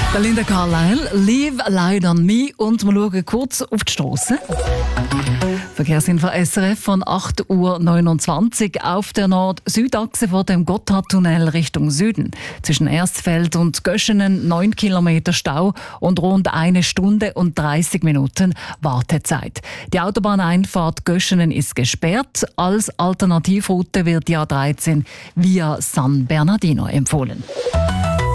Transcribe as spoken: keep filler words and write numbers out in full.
Linda Carlisle, Leave Light on Me, und wir schauen kurz auf die Strasse. Verkehrsinfo S R F von acht Uhr neunundzwanzig auf der Nord-Süd-Achse vor dem Gotthardtunnel Richtung Süden. Zwischen Erstfeld und Göschenen neun Kilometer Stau und rund eine Stunde und dreißig Minuten Wartezeit. Die Autobahneinfahrt Göschenen ist gesperrt. Als Alternativroute wird die A dreizehn via San Bernardino empfohlen.